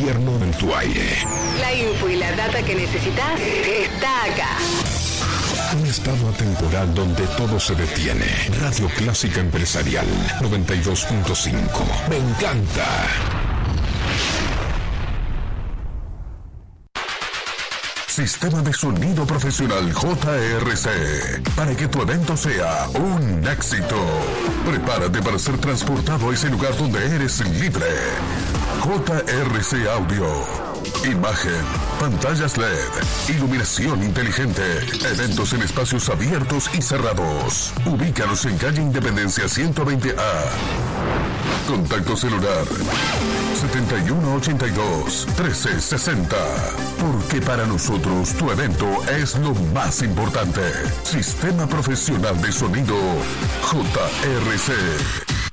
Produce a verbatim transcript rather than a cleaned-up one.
gobierno en tu aire. La info y la data que necesitas está acá. Un estado atemporal donde todo se detiene. Radio Clásica Empresarial noventa y dos punto cinco. Me encanta. Sistema de sonido profesional J R C, para que tu evento sea un éxito. Prepárate para ser transportado a ese lugar donde eres libre. J R C Audio. Imagen, pantallas L E D, iluminación inteligente, eventos en espacios abiertos y cerrados. Ubícanos en calle Independencia ciento veinte A. Contacto celular setenta y uno ochenta y dos trece sesenta. Porque para nosotros tu evento es lo más importante. Sistema Profesional de Sonido J R C.